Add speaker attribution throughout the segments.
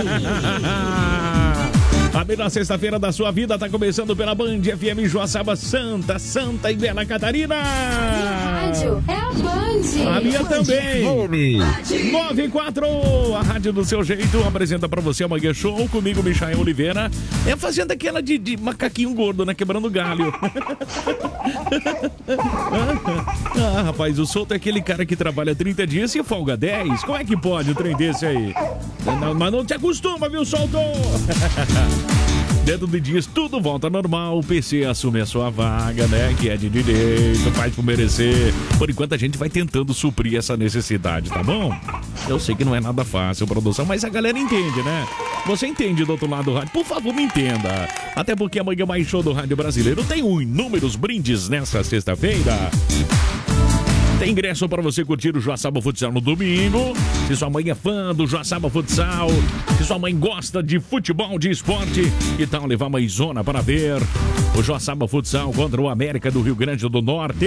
Speaker 1: A melhor sexta-feira da sua vida tá começando pela Band FM Joaçaba, Santa e Bela Catarina.
Speaker 2: Minha rádio é a Band.
Speaker 1: A minha também. 94, a rádio do seu jeito, apresenta pra você a Manhã Show, comigo, Michael Oliveira. É fazendo aquela de macaquinho gordo, né? Quebrando galho. Rapaz, o Souto é aquele cara que trabalha 30 dias e folga 10. Como é que pode um trem desse aí? Mas não te acostuma, viu, Souto? Dentro de dias tudo volta ao normal, o PC assume a sua vaga, né, que é de direito, faz por merecer. Por enquanto a gente vai tentando suprir essa necessidade, tá bom? Eu sei que não é nada fácil, produção, mas a galera entende, né? Você entende do outro lado do rádio? Por favor, me entenda. Até porque amanhã mais show do rádio brasileiro tem inúmeros brindes nessa sexta-feira. Tem ingresso para você curtir o Joaçaba Futsal no domingo. Se sua mãe é fã do Joaçaba Futsal, se sua mãe gosta de futebol, de esporte, que tal levar a mãezona para ver o Joaçaba Futsal contra o América do Rio Grande do Norte?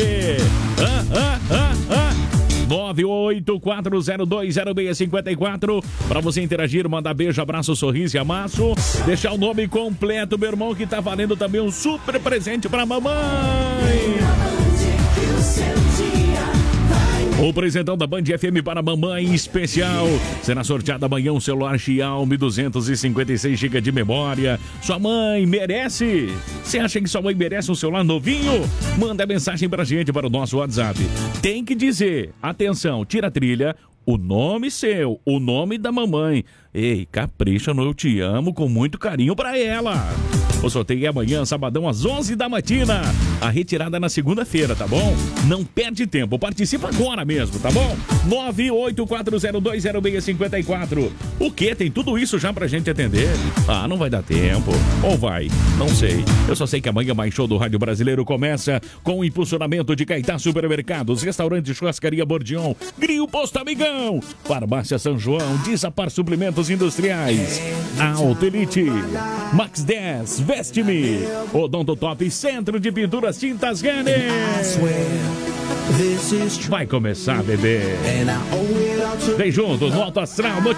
Speaker 1: 984020654 para você interagir, mandar beijo, abraço, sorriso e amasso. Deixar o nome completo, meu irmão, que tá valendo também um super presente para mamãe. O presentão da Band FM para mamãe especial. Será sorteado amanhã um celular Xiaomi 256 GB de memória. Sua mãe merece? Você acha que sua mãe merece um celular novinho? Manda mensagem pra gente para o nosso WhatsApp. Tem que dizer, atenção, tira a trilha, o nome seu, o nome da mamãe. Ei, capricha no Eu Te Amo com muito carinho pra ela. O sorteio é amanhã, sabadão, às 11 da matina. A retirada é na segunda-feira, tá bom? Não perde tempo, participa agora mesmo, tá bom? 984020654. O quê? Tem tudo isso já pra gente atender? Ah, não vai dar tempo. Ou vai? Não sei. Eu só sei que amanhã mais show do Rádio Brasileiro começa com o impulsionamento de Caetá Supermercados, Restaurante Churrascaria Bordion, Grill Posto Amigão, Farmácia São João, Disapar Suplementos Industriais, Auto Elite, Max 10, Veste-me, Odonto Top, Centro de Pinturas Tintas Renner. Vai começar, bebê. Vem junto, no Alto Astral.